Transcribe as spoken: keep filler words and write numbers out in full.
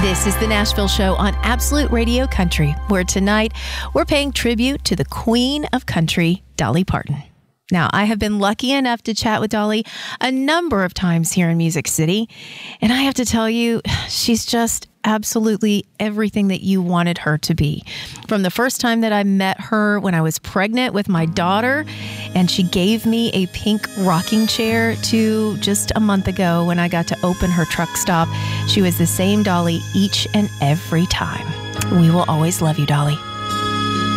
This is the Nashville Show on Absolute Radio Country, where tonight we're paying tribute to the Queen of Country, Dolly Parton. Now, I have been lucky enough to chat with Dolly a number of times here in Music City, and I have to tell you, she's just absolutely everything that you wanted her to be. From the first time that I met her when I was pregnant with my daughter, and she gave me a pink rocking chair, to just a month ago when I got to open her truck stop, she was the same Dolly each and every time. We will always love you, Dolly.